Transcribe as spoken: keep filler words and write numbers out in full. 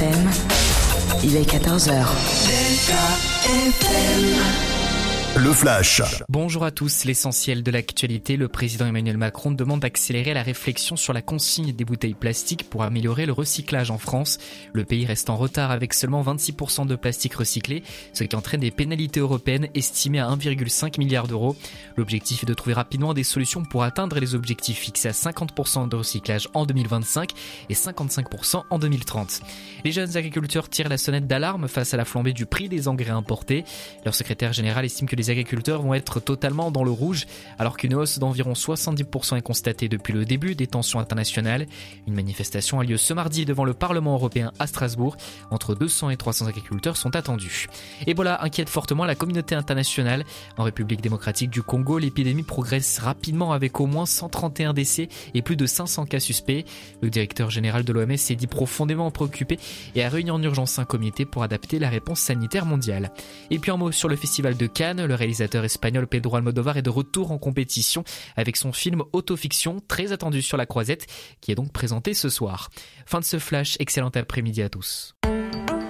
M, il est quatorze heures. Le Flash. Bonjour à tous, l'essentiel de l'actualité. Le président Emmanuel Macron demande d'accélérer la réflexion sur la consigne des bouteilles plastiques pour améliorer le recyclage en France. Le pays reste en retard avec seulement vingt-six pour cent de plastique recyclé, ce qui entraîne des pénalités européennes estimées à un virgule cinq milliard d'euros. L'objectif est de trouver rapidement des solutions pour atteindre les objectifs fixés à cinquante pour cent de recyclage en deux mille vingt-cinq et cinquante-cinq pour cent en deux mille trente. Les jeunes agriculteurs tirent la sonnette d'alarme face à la flambée du prix des engrais importés. Leur secrétaire général estime que les agriculteurs vont être totalement dans le rouge alors qu'une hausse d'environ soixante-dix pour cent est constatée depuis le début des tensions internationales. Une manifestation a lieu ce mardi devant le Parlement européen à Strasbourg. Entre deux cents et trois cents agriculteurs sont attendus. Ebola inquiète fortement la communauté internationale. En République démocratique du Congo, l'épidémie progresse rapidement avec au moins cent trente et un décès et plus de cinq cents cas suspects. Le directeur général de l'O M S s'est dit profondément préoccupé et a réuni en urgence un comité pour adapter la réponse sanitaire mondiale. Et puis un mot sur le festival de Cannes. Le réalisateur espagnol Pedro Almodóvar est de retour en compétition avec son film Autofiction, très attendu sur la Croisette, qui est donc présenté ce soir. Fin de ce flash, excellent après-midi à tous.